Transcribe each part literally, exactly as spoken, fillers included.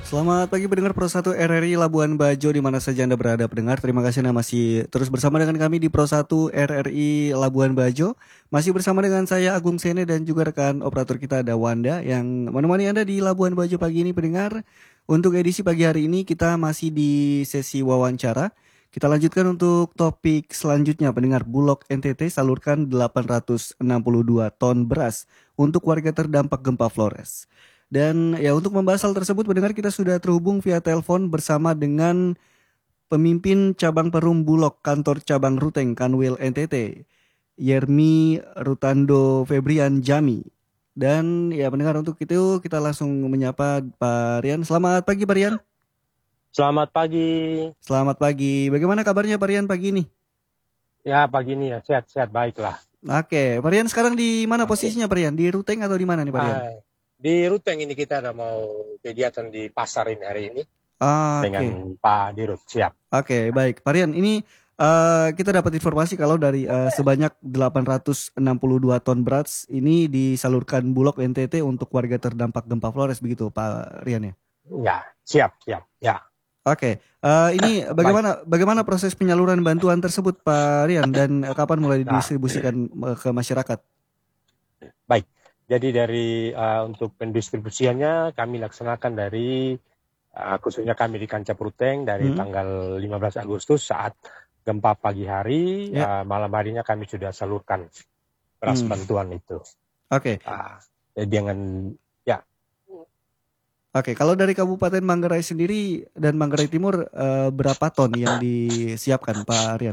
Selamat pagi pendengar Pro satu R R I Labuan Bajo di mana saja Anda berada pendengar. Terima kasih Anda masih terus bersama dengan kami di Pro satu R R I Labuan Bajo. Masih bersama dengan saya Agung Sene dan juga rekan operator kita ada Wanda yang menemani Anda di Labuan Bajo pagi ini pendengar. Untuk edisi pagi hari ini kita masih di sesi wawancara. Kita lanjutkan untuk topik selanjutnya pendengar. Bulog N T T salurkan delapan ratus enam puluh dua ton beras untuk warga terdampak gempa Flores. Dan ya untuk membahas hal tersebut pendengar kita sudah terhubung via telepon bersama dengan pemimpin cabang Perum Bulog kantor cabang Ruteng Kanwil N T T, Yermi Rutando Febrian Jami. Dan ya pendengar untuk itu kita langsung menyapa Pak Rian. Selamat pagi Pak Rian. Selamat pagi. Selamat pagi. Bagaimana kabarnya Pak Rian pagi ini? Ya pagi ini ya sehat-sehat baiklah. Oke, Pak Rian sekarang di mana posisinya Pak Rian? Di Ruteng atau di mana nih Pak Rian? Hai. Di Ruteng ini kita ada mau kegiatan di pasar ini hari ini ah, dengan okay. Pak Dirut, siap. Oke, okay, baik. Pak Rian, ini uh, kita dapat informasi kalau dari uh, sebanyak delapan ratus enam puluh dua ton beras ini disalurkan Bulog N T T untuk warga terdampak gempa Flores, begitu Pak Rian ya? Ya, siap, siap, ya. Oke, okay. uh, ini bagaimana bagaimana proses penyaluran bantuan tersebut Pak Rian dan uh, kapan mulai didistribusikan uh, ke masyarakat? Baik. Jadi dari uh, untuk pendistribusiannya kami laksanakan dari uh, khususnya kami di Kancap Ruteng dari hmm. tanggal lima belas Agustus saat gempa pagi hari, yeah. uh, malam harinya kami sudah salurkan beras hmm. bantuan itu. Oke. Okay. Uh, dengan ya. Oke, okay. Kalau dari Kabupaten Manggarai sendiri dan Manggarai Timur uh, berapa ton yang disiapkan Pak Rian?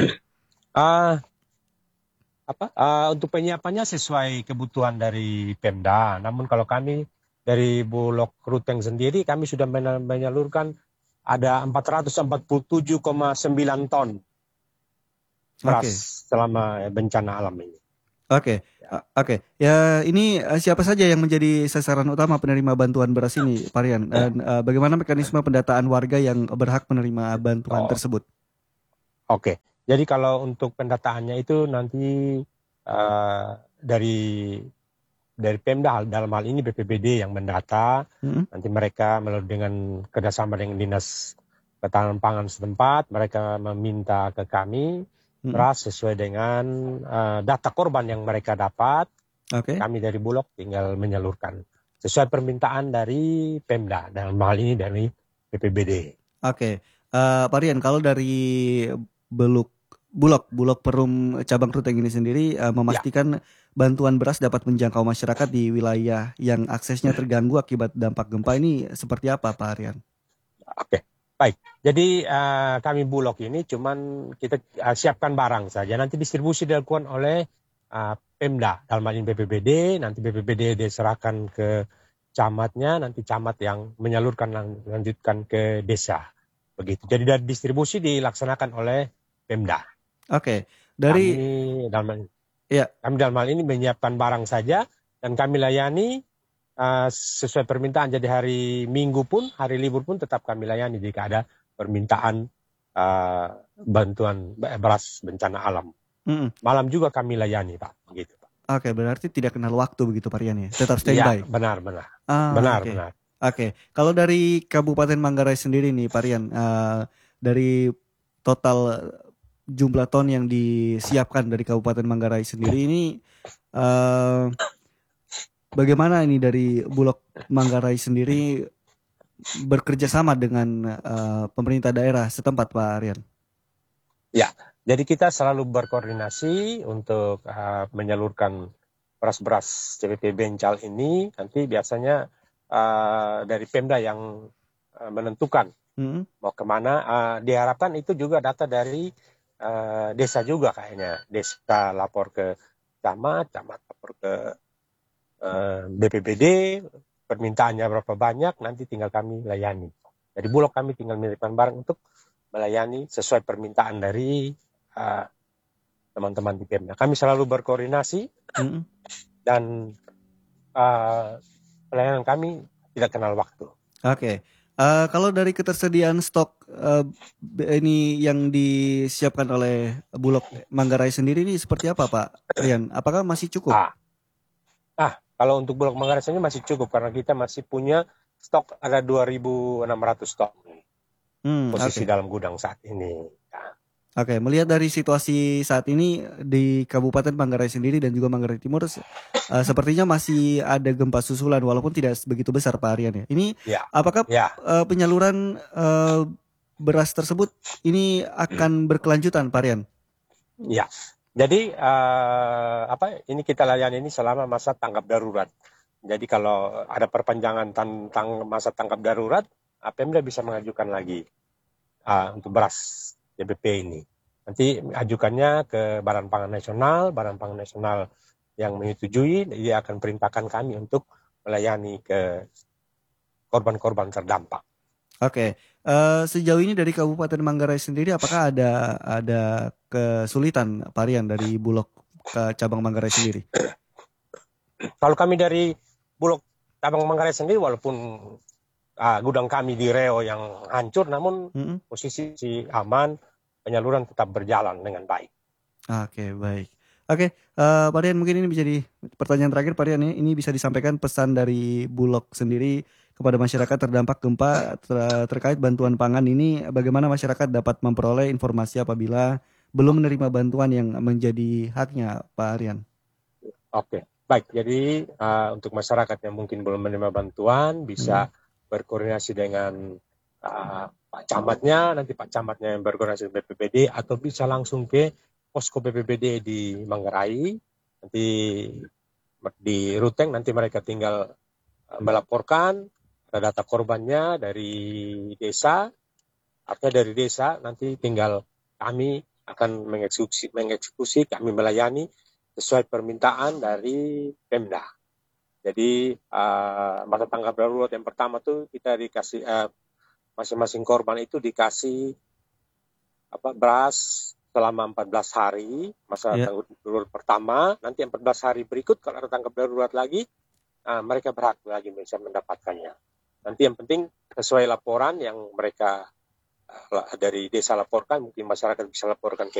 Uh, apa uh, untuk penyiapannya sesuai kebutuhan dari Pemda. Namun kalau kami dari Bulog Ruteng sendiri kami sudah menyalurkan ada empat ratus empat puluh tujuh koma sembilan ton beras okay. selama bencana alam ini. Oke, okay. ya. oke. Okay. Ya ini siapa saja yang menjadi sasaran utama penerima bantuan beras ini, Pak Rian? Dan uh, bagaimana mekanisme pendataan warga yang berhak menerima bantuan oh. tersebut? Oke. Okay. Jadi kalau untuk pendataannya itu nanti uh, dari dari Pemda dalam hal ini B P B D yang mendata, hmm. nanti mereka melalui dengan kerjasama dengan dinas ketahanan pangan setempat, mereka meminta ke kami hmm. beras sesuai dengan uh, data korban yang mereka dapat. Okay. Kami dari Bulog tinggal menyalurkan sesuai permintaan dari Pemda dalam hal ini dari B P B D. Oke, okay. uh, Pak Rian, kalau dari Bulog Bulog, Bulog Perum cabang Ruteng ini sendiri uh, memastikan ya. bantuan beras dapat menjangkau masyarakat di wilayah yang aksesnya terganggu akibat dampak gempa ini seperti apa Pak Rian? Oke, baik. Jadi uh, kami Bulog ini cuman kita uh, siapkan barang saja. Nanti distribusi dilakukan oleh uh, Pemda, dalam hal ini B P B D, nanti B P B D diserahkan ke camatnya, nanti camat yang menyalurkan lanjutkan ke desa. Begitu. Jadi dari distribusi dilaksanakan oleh Pemda. Oke, okay. dari kami dalam, ya. kami dalam hal ini menyiapkan barang saja dan kami layani uh, sesuai permintaan. Jadi hari Minggu pun, hari libur pun tetap kami layani jika ada permintaan uh, bantuan beras bencana alam. Mm-mm. Malam juga kami layani Pak. Gitu, Pak. Oke, okay, berarti tidak kenal waktu begitu Pak Rian ya, tetap standby. Ya, benar, benar, ah, benar, okay. benar. Oke, okay. Kalau dari Kabupaten Manggarai sendiri nih Pak Rian, uh, dari total jumlah ton yang disiapkan dari Kabupaten Manggarai sendiri ini uh, bagaimana ini dari Bulog Manggarai sendiri bekerja sama dengan uh, pemerintah daerah setempat Pak Rian? Ya, jadi kita selalu berkoordinasi untuk uh, menyalurkan beras-beras C P P Bencal ini. Nanti biasanya uh, dari Pemda yang uh, menentukan hmm. mau kemana. Uh, diharapkan itu juga data dari Uh, desa juga kayaknya, desa lapor ke camat, camat lapor ke uh, B P B D, permintaannya berapa banyak, nanti tinggal kami layani. Dari Bulog kami tinggal mengirimkan barang untuk melayani sesuai permintaan dari uh, teman-teman di Pemda. Kami selalu berkoordinasi mm-hmm. dan uh, pelayanan kami tidak kenal waktu. Oke. Okay. Uh, kalau dari ketersediaan stok uh, ini yang disiapkan oleh Bulog Manggarai sendiri ini seperti apa Pak Rian? Apakah masih cukup? Ah, ah kalau untuk Bulog Manggarai sendiri masih cukup karena kita masih punya stok ada dua ribu enam ratus stok Hmm, posisi oke. dalam gudang saat ini. Ya. Oke, melihat dari situasi saat ini di Kabupaten Manggarai sendiri dan juga Manggarai Timur, se- eh, sepertinya masih ada gempa susulan walaupun tidak begitu besar Pak Aryan ya. Ini Ya, apakah ya, eh, penyaluran eh, beras tersebut ini akan berkelanjutan Pak Aryan? ya. Jadi eh, apa? Ini kita layani ini selama masa tanggap darurat. Jadi kalau ada perpanjangan tentang masa tanggap darurat, ah, Pemda bisa mengajukan lagi ah, untuk beras D B P ini. Nanti ajukannya ke Badan Pangan Nasional, Badan Pangan Nasional yang menyetujui, dia akan perintahkan kami untuk melayani ke korban-korban terdampak. Oke, eh, sejauh ini dari Kabupaten Manggarai sendiri apakah ada ada kesulitan Pak Aryan dari Bulog ke cabang Manggarai sendiri? Kalau kami dari Bulog Cabang Manggarai sendiri, walaupun ah, gudang kami di Reo yang hancur, namun Mm-mm. posisi aman, penyaluran tetap berjalan dengan baik. Oke, baik. Oke, eh Pak Rian, mungkin ini bisa di pertanyaan terakhir Pak Rian ya. Ini bisa disampaikan pesan dari Bulog sendiri kepada masyarakat terdampak gempa ter- terkait bantuan pangan ini, bagaimana masyarakat dapat memperoleh informasi apabila belum menerima bantuan yang menjadi haknya Pak Rian. Oke, baik. Jadi uh, untuk masyarakat yang mungkin belum menerima bantuan bisa Hmm. berkoordinasi dengan uh, Pak Camatnya, nanti Pak Camatnya yang berkoordinasi dengan B P B D, atau bisa langsung ke posko B P B D di Manggarai. Nanti di Ruteng nanti mereka tinggal uh, melaporkan data korbannya dari desa, artinya dari desa nanti tinggal kami akan mengeksekusi, mengeksekusi kami melayani sesuai permintaan dari Pemda. Jadi uh, masa tanggap darurat yang pertama tuh kita dikasih uh, masing-masing korban itu dikasih apa beras selama empat belas hari masa Ya. tanggap darurat pertama. Nanti empat belas hari berikut kalau ada tanggap darurat lagi, uh, mereka berhak lagi bisa mendapatkannya. Nanti yang penting sesuai laporan yang mereka uh, dari desa laporkan, mungkin masyarakat bisa laporkan ke